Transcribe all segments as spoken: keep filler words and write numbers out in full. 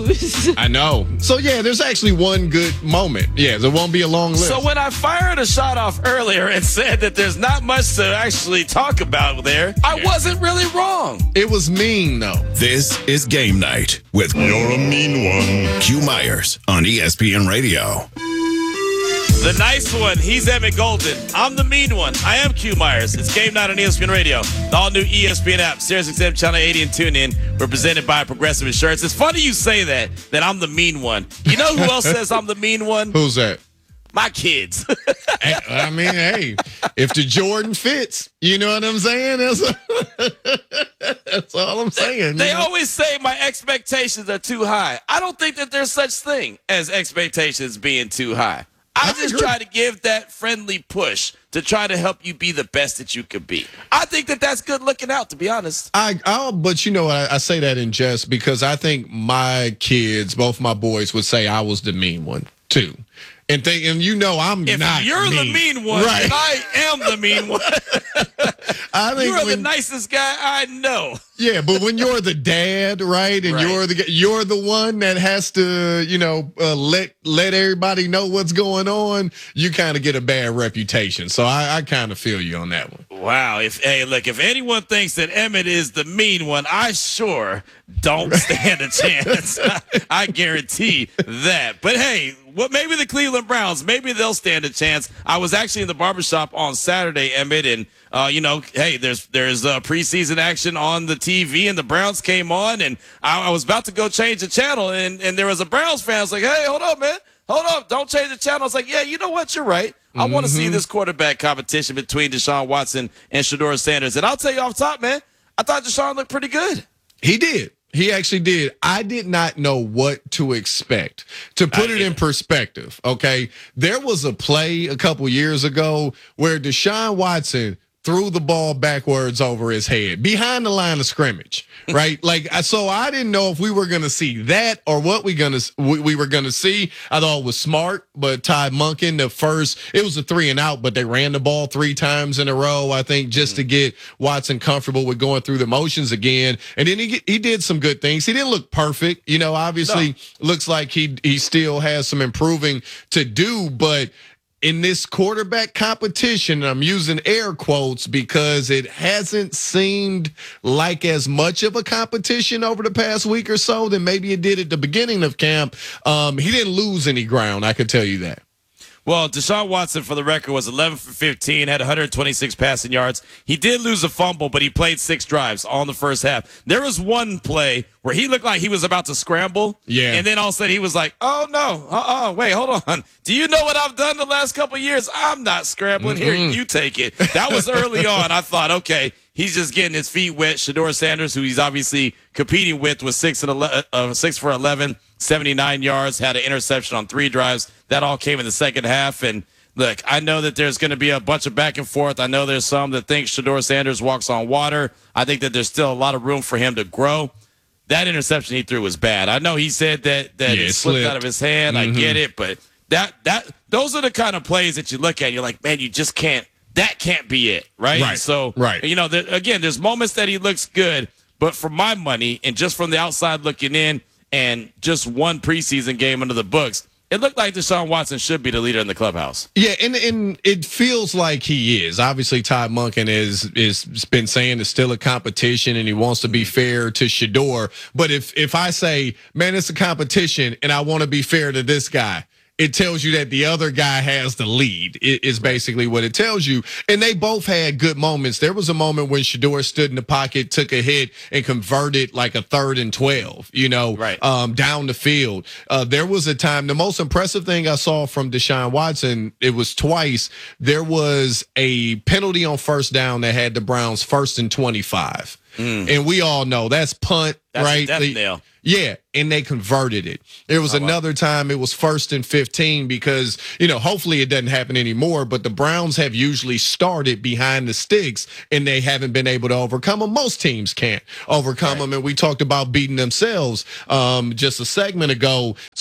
lose. I know. So, yeah, there's actually one good moment. Yeah, there won't be a long list. So when I fired a shot off earlier and said that there's not much to actually talk about there, I wasn't really wrong. It was mean, though. This is Game Night with You're a Mean One, Q Myers on E S P N Radio. The nice one, he's Emmett Golden. I'm the mean one. I am Q Myers. It's Game Night on E S P N Radio. The all-new E S P N app, Sirius X M Channel eighty and TuneIn. We're presented by Progressive Insurance. It's funny you say that, that I'm the mean one. You know who else says I'm the mean one? Who's that? My kids. I mean, hey, if the Jordan fits, you know what I'm saying? That's, that's all I'm saying. They you know? always say my expectations are too high. I don't think that there's such thing as expectations being too high. I, I just agree. Try to give that friendly push to try to help you be the best that you could be. I think that that's good looking out, to be honest. I, I'll, but you know, I, I say that in jest because I think my kids, both my boys, would say I was the mean one too. And think, and you know, I'm if not. If you're mean. the mean one, right. and I am the mean one. I think you're when, the nicest guy I know. Yeah, but when you're the dad, right, and right. you're the you're the one that has to, you know, uh, let let everybody know what's going on, you kind of get a bad reputation. So I, I kind of feel you on that one. Wow. If hey, look, if anyone thinks that Emmett is the mean one, I sure don't stand a chance. I, I guarantee that. But hey, what? Maybe the Cleveland Browns, maybe they'll stand a chance. I was actually in the barbershop on Saturday, Emmett, and uh, you know, hey, there's there's uh, preseason action on the T V, and the Browns came on, and I, I was about to go change the channel, and, and there was a Browns fan. I was like, hey, hold up, man. Hold up. Don't change the channel. I was like, yeah, you know what? You're right. I mm-hmm. want to see this quarterback competition between Deshaun Watson and Shedeur Sanders. And I'll tell you off top, man, I thought Deshaun looked pretty good. He did. He actually did. I did not know what to expect. To put it in perspective, okay, there was a play a couple years ago where Deshaun Watson threw the ball backwards over his head behind the line of scrimmage, right? like, so I didn't know if we were going to see that or what we gonna we, we were going to see. I thought it was smart, but Ty Monken, the first, it was a three and out, but they ran the ball three times in a row, I think, just to get Watson comfortable with going through the motions again. And then he he did some good things. He didn't look perfect, you know. Obviously, no. Looks like he he still has some improving to do, but in this quarterback competition, I'm using air quotes because it hasn't seemed like as much of a competition over the past week or so than maybe it did at the beginning of camp. Um, he didn't lose any ground, I can tell you that. Well, Deshaun Watson, for the record, was eleven for fifteen, had one hundred twenty-six passing yards. He did lose a fumble, but he played six drives all in the first half. There was one play where he looked like he was about to scramble. Yeah. And then all of a sudden he was like, oh, no, uh-uh, wait, hold on. Do you know what I've done the last couple of years? I'm not scrambling. Mm-hmm. Here, you take it. That was early on. I thought, okay, he's just getting his feet wet. Shedeur Sanders, who he's obviously competing with, was six and eleven, uh, six for eleven, seventy-nine yards, had an interception on three drives. That all came in the second half. And look, I know that there's going to be a bunch of back and forth. I know there's some that think Shedeur Sanders walks on water. I think that there's still a lot of room for him to grow. That interception he threw was bad. I know he said that that yeah, it slipped, slipped out of his hand. Mm-hmm. I get it, but that that those are the kind of plays that you look at and you're like, man, you just can't. That can't be it, right? Right. So, right. you know, there, again, there's moments that he looks good, but for my money and just from the outside looking in and just one preseason game under the books, it looked like Deshaun Watson should be the leader in the clubhouse. Yeah, and, and it feels like he is. Obviously, Ty Monken is is been saying it's still a competition and he wants to be fair to Shedeur. But if if I say, man, it's a competition and I want to be fair to this guy, it tells you that the other guy has the lead, is basically what it tells you. And they both had good moments. There was a moment when Shedeur stood in the pocket, took a hit, and converted like a third and twelve, you know, right. um, down the field. Uh, there was a time, the most impressive thing I saw from Deshaun Watson, it was twice. There was a penalty on first down that had the Browns first and twenty-five. Mm. And we all know that's punt, that's right? A death they, nail. Yeah, and they converted it. There was oh, another wow. time it was first and fifteen because, you know, hopefully it doesn't happen anymore, but the Browns have usually started behind the sticks and they haven't been able to overcome them. Most teams can't overcome right. them, and we talked about beating themselves um, just a segment ago. So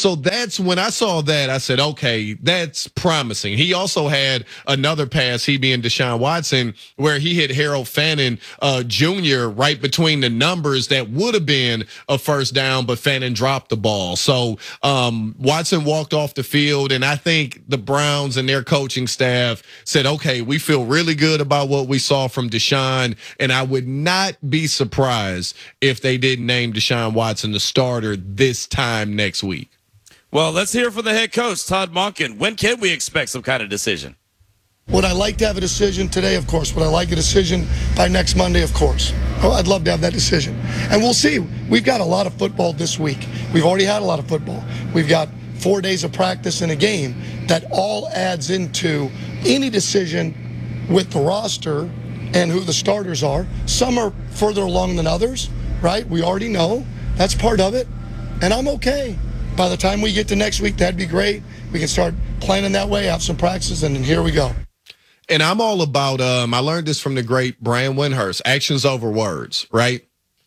So that's when I saw that, I said, okay, that's promising. He also had another pass, he being Deshaun Watson, where he hit Harold Fannin uh, Junior right between the numbers that would have been a first down, but Fannin dropped the ball. So um, Watson walked off the field, and I think the Browns and their coaching staff said, okay, we feel really good about what we saw from Deshaun, and I would not be surprised if they didn't name Deshaun Watson the starter this time next week. Well, let's hear from the head coach, Todd Monken. When can we expect some kind of decision? Would I like to have a decision today? Of course. Would I like a decision by next Monday? Of course. Oh, I'd love to have that decision. And we'll see. We've got a lot of football this week. We've already had a lot of football. We've got four days of practice in a game that all adds into any decision with the roster and who the starters are. Some are further along than others, right? We already know. That's part of it. And I'm okay. By the time we get to next week, that'd be great. We can start planning that way, have some practices, and then here we go. And I'm all about, um, I learned this from the great Brian Windhurst, actions over words, right?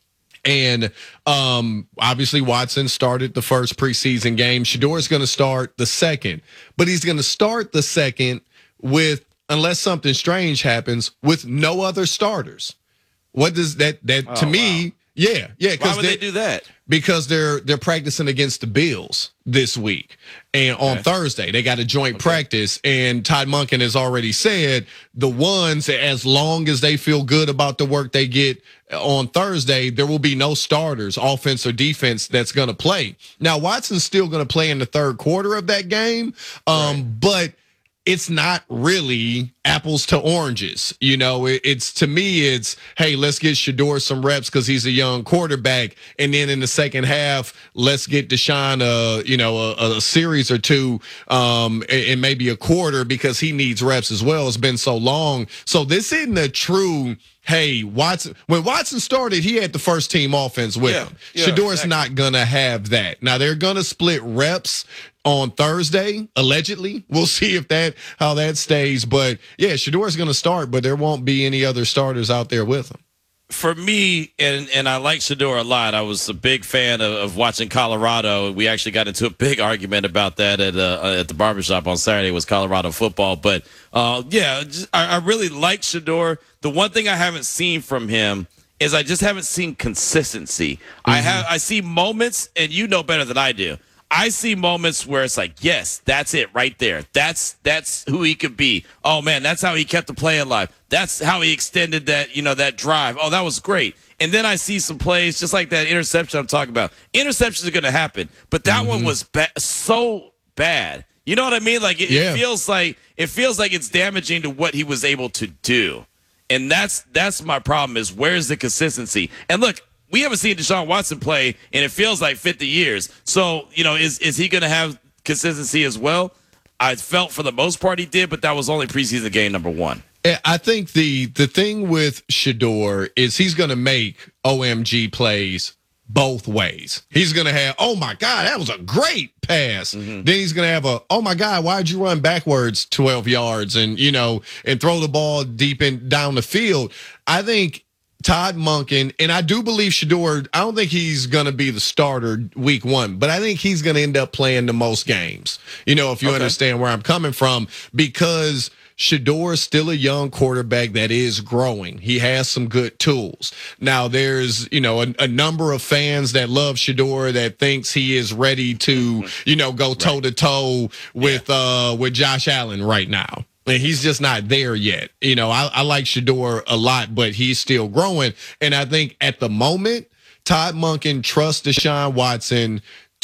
And um, obviously Watson started the first preseason game. Shedeur is going to start the second, but he's going to start the second with, unless something strange happens, with no other starters. What does that, that oh, to me, wow. yeah, yeah. Why would they, they do that? Because they're they're practicing against the Bills this week. And on okay. Thursday, they got a joint okay. practice. And Todd Monken has already said the ones, as long as they feel good about the work they get on Thursday, there will be no starters, offense or defense, that's going to play. Now, Watson's still going to play in the third quarter of that game, um, right. but it's not really apples to oranges. You know, it, it's to me, it's, hey, let's get Shedeur some reps because he's a young quarterback. And then in the second half, let's get Deshaun, a, you know, a, a series or two um, and, and maybe a quarter because he needs reps as well. It's been so long. So this isn't a true, hey, Watson. When Watson started, he had the first team offense with yeah, him. Yeah, Shedeur's exactly. not going to have that. Now, they're going to split reps on Thursday, allegedly. We'll see if that how that stays. But yeah, Shedeur's going to start, but there won't be any other starters out there with him. For me, and and I like Shedeur a lot. I was a big fan of, of watching Colorado. We actually got into a big argument about that at uh, at the barbershop on Saturday. Was Colorado football, but uh, yeah, just, I, I really like Shedeur. The one thing I haven't seen from him is I just haven't seen consistency. Mm-hmm. I have I see moments, and you know better than I do. I see moments where it's like, yes, that's it right there. That's that's who he could be. Oh man, that's how he kept the play alive. That's how he extended that, you know, that drive. Oh, that was great. And then I see some plays just like that interception I'm talking about. Interceptions are going to happen, but that mm-hmm. one was ba- so bad. You know what I mean? Like it, yeah. it feels like it feels like it's damaging to what he was able to do. And that's that's my problem is where's the consistency? And look, we haven't seen Deshaun Watson play, and it feels like fifty years. So, you know, is is he going to have consistency as well? I felt for the most part he did, but that was only preseason game number one. I think the the thing with Shedeur is he's going to make O M G plays both ways. He's going to have, oh, my God, that was a great pass. Mm-hmm. Then he's going to have a, oh, my God, why'd you run backwards twelve yards and, you know, and throw the ball deep in down the field. I think Todd Monken, and I do believe Shedeur, I don't think he's going to be the starter week one, but I think he's going to end up playing the most games, you know, if you okay. understand where I'm coming from, because Shedeur is still a young quarterback that is growing. He has some good tools. Now, there's, you know, a, a number of fans that love Shedeur that thinks he is ready to, you know, go toe-to-toe with, yeah. uh, with Josh Allen right now. And he's just not there yet. You know, I, I like Shedeur a lot, but he's still growing. And I think at the moment, Todd Monken trusts Deshaun Watson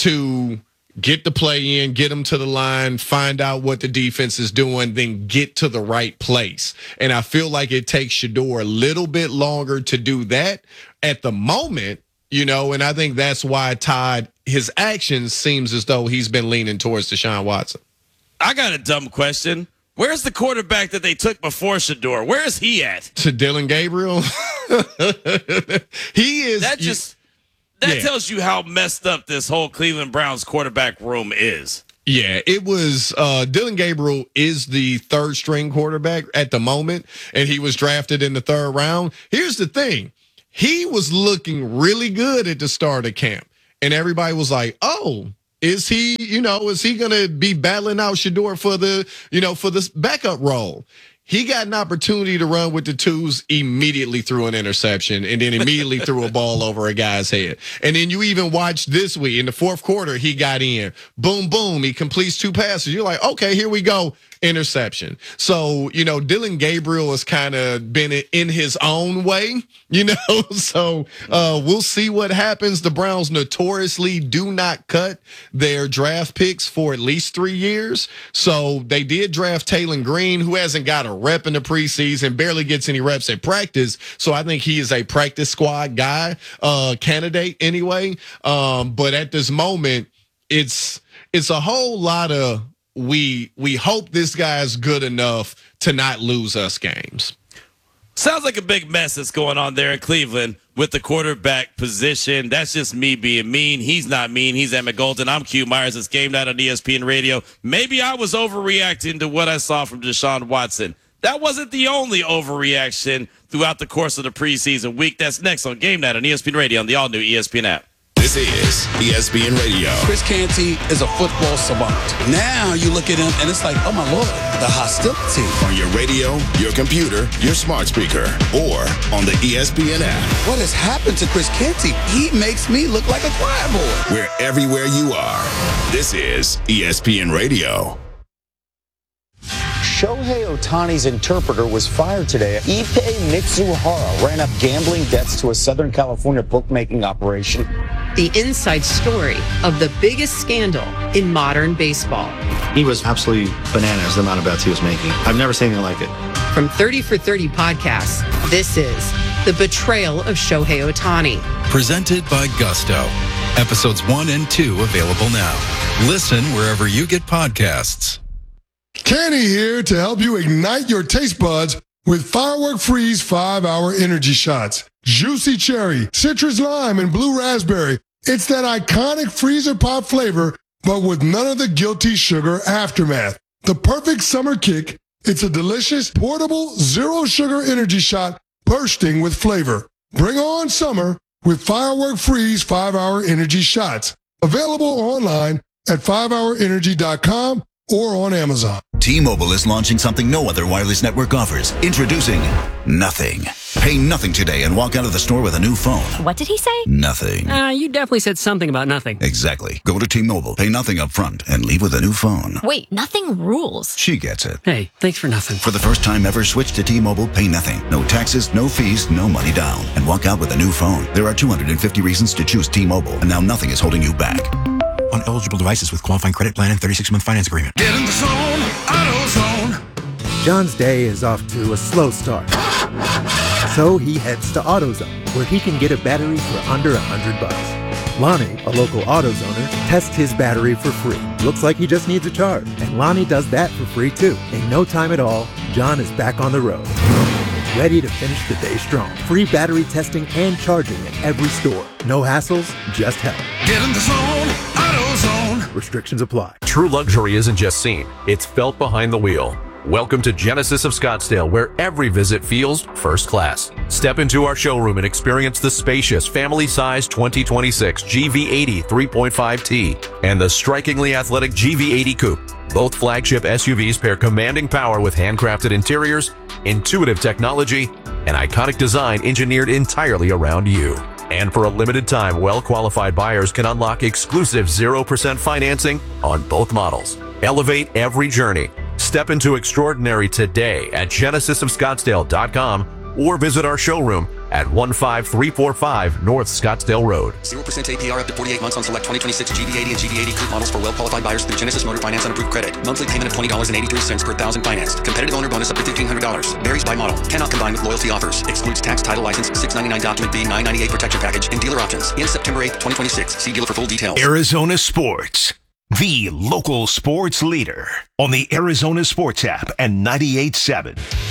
to get the play in, get him to the line, find out what the defense is doing, then get to the right place. And I feel like it takes Shedeur a little bit longer to do that at the moment, you know, and I think that's why Todd, his actions seems as though he's been leaning towards Deshaun Watson. I got a dumb question. Where's the quarterback that they took before Shedeur? Where is he at? To Dillon Gabriel. He is. That just that yeah. tells you how messed up this whole Cleveland Browns quarterback room is. Yeah, it was. Uh, Dillon Gabriel is the third string quarterback at the moment, and he was drafted in the third round. Here's the thing. He was looking really good at the start of camp, and everybody was like, oh, Is he, you know, is he going to be battling out Shedeur for the, you know, for this backup role? He got an opportunity to run with the twos, immediately threw an interception, and then immediately threw a ball over a guy's head. And then you even watch this week, in the fourth quarter, he got in. Boom, boom, he completes two passes. You're like, okay, here we go. Interception. So, you know, Dylan Gabriel has kind of been in his own way, you know, so uh, we'll see what happens. The Browns notoriously do not cut their draft picks for at least three years. So they did draft Taylon Green, who hasn't got a rep in the preseason, barely gets any reps at practice. So I think he is a practice squad guy, uh, candidate anyway. Um, but at this moment, it's it's a whole lot of we we hope this guy's good enough to not lose us games. Sounds like a big mess that's going on there in Cleveland with the quarterback position. That's just me being mean. He's not mean. He's Emmett Golden. I'm Q Myers. It's Game Night on E S P N Radio. Maybe I was overreacting to what I saw from Deshaun Watson. That wasn't the only overreaction throughout the course of the preseason week. That's next on Game Night on E S P N Radio on the all-new E S P N app. This is E S P N Radio. Chris Canty is a football savant. Now you look at him and it's like, oh my Lord, the hostility. On your radio, your computer, your smart speaker, or on the E S P N app. What has happened to Chris Canty? He makes me look like a choir boy. We're everywhere you are. This is E S P N Radio. Shohei Ohtani's interpreter was fired today. Ippei Mitsuhara ran up gambling debts to a Southern California bookmaking operation. The inside story of the biggest scandal in modern baseball. He was absolutely bananas, the amount of bets he was making. I've never seen anything like it. From thirty for thirty podcasts, this is The Betrayal of Shohei Ohtani. Presented by Gusto. Episodes one and two available now. Listen wherever you get podcasts. Kenny here to help you ignite your taste buds with Firework Freeze five hour energy shots. Juicy cherry, citrus lime, and blue raspberry. It's that iconic freezer pop flavor, but with none of the guilty sugar aftermath. The perfect summer kick. It's a delicious, portable, zero sugar energy shot bursting with flavor. Bring on summer with Firework Freeze five hour energy shots. Available online at five hour energy dot com or on Amazon. T-Mobile is launching something no other wireless network offers. Introducing Nothing. Pay nothing today and walk out of the store with a new phone. What did he say? Nothing. Uh, you definitely said something about nothing. Exactly. Go to T-Mobile, pay nothing up front, and leave with a new phone. Wait, nothing rules. She gets it. Hey, thanks for nothing. For the first time ever, switch to T-Mobile, pay nothing. No taxes, no fees, no money down. And walk out with a new phone. There are two hundred fifty reasons to choose T-Mobile, and now nothing is holding you back. On eligible devices with qualifying credit plan and thirty-six month finance agreement. Get in the zone, AutoZone. John's day is off to a slow start. So he heads to AutoZone, where he can get a battery for under a hundred bucks. Lonnie, a local AutoZoner, tests his battery for free. Looks like he just needs a charge. And Lonnie does that for free too. In no time at all, John is back on the road. Ready to finish the day strong. Free battery testing and charging at every store. No hassles, just help. Get in the zone, AutoZone. Restrictions apply. True luxury isn't just seen, it's felt behind the wheel. Welcome to Genesis of Scottsdale, where every visit feels first class. Step into our showroom and experience the spacious, family-sized twenty twenty-six G V eighty three point five T and the strikingly athletic G V eighty Coupe. Both flagship S U Vs pair commanding power with handcrafted interiors, intuitive technology, and iconic design engineered entirely around you. And for a limited time, well-qualified buyers can unlock exclusive zero percent financing on both models. Elevate every journey. Step into extraordinary today at genesis of scottsdale dot com or visit our showroom at one five three four five North Scottsdale Road. zero percent A P R up to forty-eight months on select twenty twenty-six G V eighty and G V eighty Coupe models for well-qualified buyers through Genesis Motor Finance on approved credit. Monthly payment of twenty dollars and eighty-three cents per thousand financed. Competitive owner bonus up to fifteen hundred dollars. Varies by model. Cannot combine with loyalty offers. Excludes tax, title, license, six ninety-nine document B, nine ninety-eight protection package, and dealer options. In September eighth, twenty twenty-six. See dealer for full details. Arizona Sports, the local sports leader on the Arizona Sports app and ninety-eight point seven.